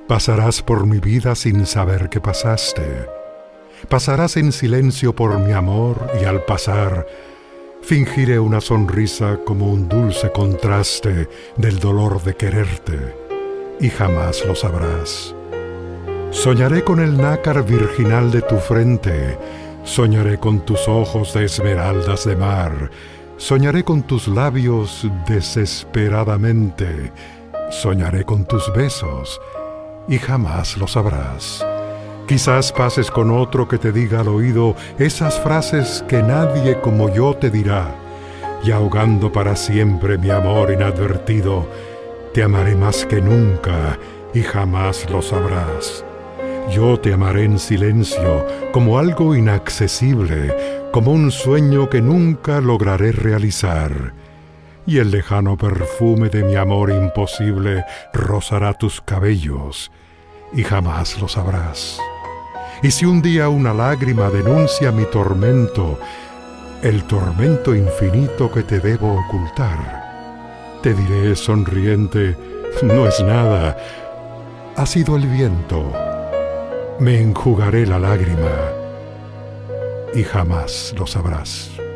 Pasarás por mi vida sin saber que pasaste. Pasarás en silencio por mi amor y al pasar, fingiré una sonrisa como un dulce contraste del dolor de quererte, y jamás lo sabrás. Soñaré con el nácar virginal de tu frente, soñaré con tus ojos de esmeraldas de mar, soñaré con tus labios desesperadamente, soñaré con tus besos, y jamás lo sabrás. Quizás pases con otro que te diga al oído esas frases que nadie como yo te dirá, y ahogando para siempre mi amor inadvertido, te amaré más que nunca y jamás lo sabrás. Yo te amaré en silencio, como algo inaccesible, como un sueño que nunca lograré realizar. Y el lejano perfume de mi amor imposible rozará tus cabellos, y jamás lo sabrás. Y si un día una lágrima denuncia mi tormento, el tormento infinito que te debo ocultar, te diré sonriente, no es nada, ha sido el viento. Me enjugaré la lágrima y jamás lo sabrás.